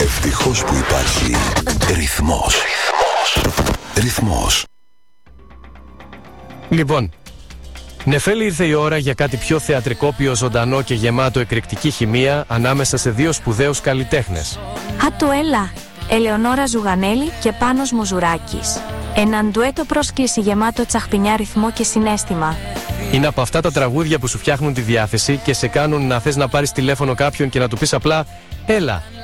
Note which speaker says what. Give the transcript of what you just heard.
Speaker 1: Ευτυχώς που υπάρχει ρυθμός. Ρυθμός.
Speaker 2: Λοιπόν, Νεφέλη, ήρθε η ώρα για κάτι πιο θεατρικόπιο, ζωντανό και γεμάτο εκρηκτική χημεία ανάμεσα σε δύο σπουδαίους καλλιτέχνες.
Speaker 3: Άτο έλα, Ελεονόρα Ζουγανέλη και Πάνος Μουζουράκης. Έναν ντουέτο πρόσκληση γεμάτο τσαχπινιά, ρυθμό και συναίσθημα.
Speaker 2: Είναι από αυτά τα τραγούδια που σου φτιάχνουν τη διάθεση και σε κάνουν να θες να πάρεις τηλέφωνο κάποιον και να του πεις απλά «Έλα,